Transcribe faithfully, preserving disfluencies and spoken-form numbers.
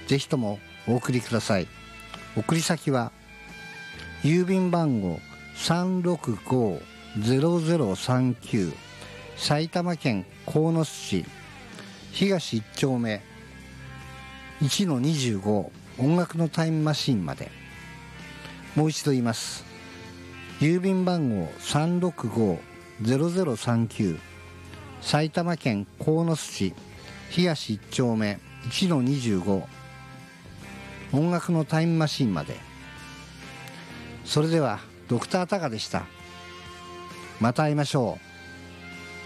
ぜひともお送りください。送り先は郵便番号 さんろくごゼロゼロさんきゅう 埼玉県鴻巣市東いっ丁目 いちのにじゅうご 音楽のタイムマシーンまで。もう一度言います。郵便番号 さんろくごゼロゼロさんきゅう 埼玉県鴻巣市東いっ丁目 いちのにじゅうご 音楽のタイムマシーンまで。それではドクタータカでした。また会いましょう。